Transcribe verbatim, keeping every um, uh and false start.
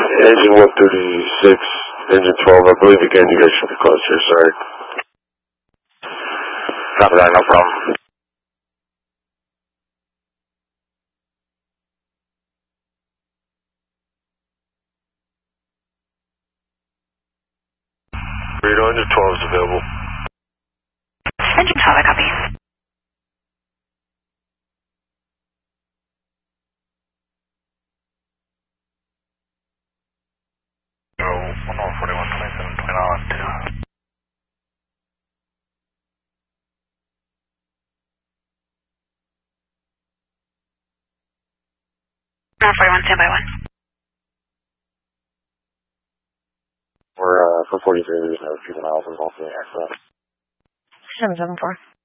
Engine one thirty-six, engine twelve, I believe again you guys should be close here, sorry. Copy that, no problem. Radar engine twelve is available. Engine twelve, I copy. one oh forty-one, twenty-seven, twenty-nine on two. one forty-one, standby one. We're, uh, for forty-three, there's no fuel miles involved in the accident. seven seven four.